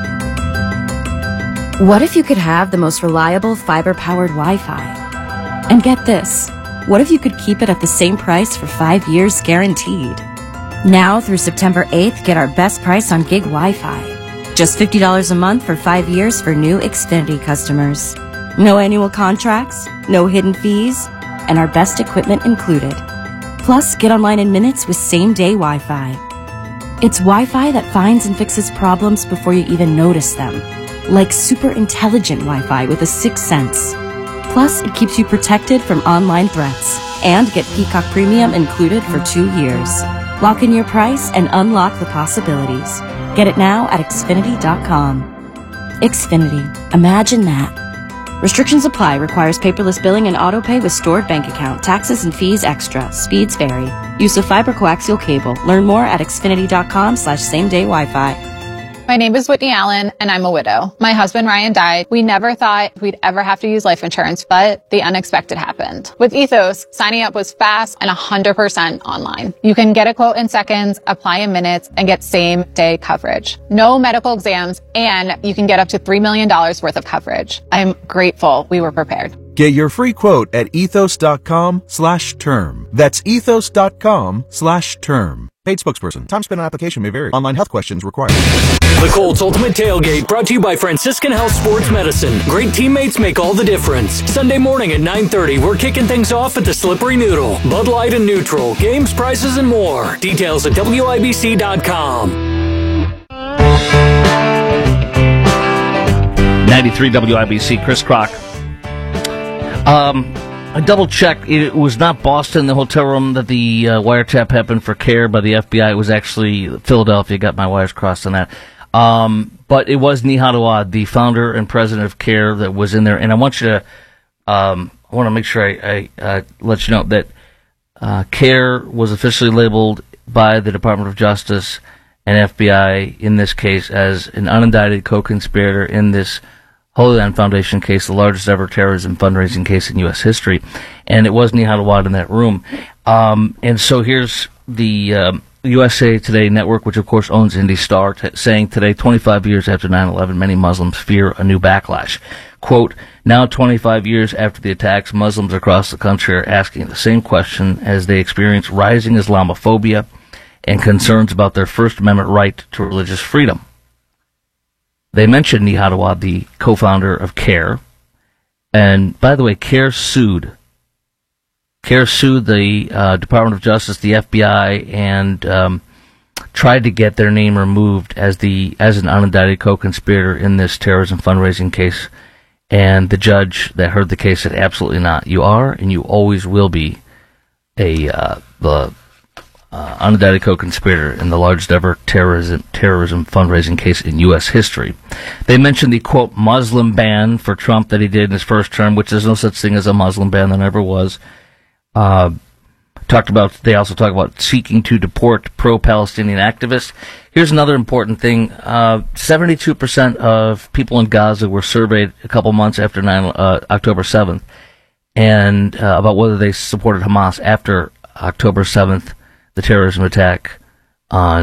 What if you could have the most reliable fiber-powered Wi-Fi? And get this, what if you could keep it at the same price for five years guaranteed? Now through September eighth, get our best price on gig Wi-Fi. Just fifty dollars a month for five years for new Xfinity customers. No annual contracts, no hidden fees, and our best equipment included. Plus, get online in minutes with same-day Wi-Fi. It's Wi-Fi that finds and fixes problems before you even notice them. Like super intelligent Wi-Fi with a sixth sense. Plus, it keeps you protected from online threats. And get Peacock Premium included for two years. Lock in your price and unlock the possibilities. Get it now at Xfinity dot com. Xfinity. Imagine that. Restrictions apply. Requires paperless billing and autopay with stored bank account. Taxes and fees extra. Speeds vary. Use of fiber coaxial cable. Learn more at Xfinity dot com slash same day Wi-Fi.
My name is Whitney Allen, and I'm a widow. My husband, Ryan, died. We never thought we'd ever have to use life insurance, but the unexpected happened. With Ethos, signing up was fast and one hundred percent online. You can get a quote in seconds, apply in minutes, and get same-day coverage. No medical exams, and you can get up to three million dollars worth of coverage. I'm grateful we were prepared.
Get your free quote at ethos dot com slash term. That's ethos dot com slash term. Paid spokesperson. Time spent on application may vary. Online health questions required.
The Colts Ultimate Tailgate, brought to you by Franciscan Health Sports Medicine. Great teammates make all the difference. Sunday morning at nine thirty, we're kicking things off at the Slippery Noodle. Bud Light and Neutral, games, prices, and more. Details at W I B C dot com.
ninety-three W I B C, Chris Crock. Um, I double-checked. It was not Boston, the hotel room that the uh, wiretap happened for CARE by the F B I. It was actually Philadelphia. Got my wires crossed on that. Um, but it was Nihad Awad, the founder and president of CARE, that was in there. And I want you to, um, I want to make sure I, I uh, let you know that uh, CARE was officially labeled by the Department of Justice and F B I in this case as an unindicted co-conspirator in this Holy Land Foundation case, the largest ever terrorism fundraising case in U S history. And it was Nihad Awad in that room. Um, and so here's the um, U S A Today network, which of course owns Indy Star, t- saying today, twenty-five years after nine eleven, many Muslims fear a new backlash. Quote, now twenty-five years after the attacks, Muslims across the country are asking the same question as they experience rising Islamophobia and concerns about their First Amendment right to religious freedom. They mentioned Nihad Awad, the co-founder of CARE. And by the way, CARE sued. CARE sued the uh, Department of Justice, the F B I, and um, tried to get their name removed as the as an unindicted co-conspirator in this terrorism fundraising case. And the judge that heard the case said, absolutely not. You are, and you always will be, a uh, the uh, unindicted co-conspirator in the largest ever terrorism terrorism fundraising case in U S history. They mentioned the, quote, Muslim ban for Trump that he did in his first term, which there's no such thing as a Muslim ban. There never was. Uh, talked about. They also talk about seeking to deport pro-Palestinian activists. Here's another important thing. Uh, seventy-two percent of people in Gaza were surveyed a couple months after nine, uh, October seventh, and uh, about whether they supported Hamas after October seventh, the terrorism attack on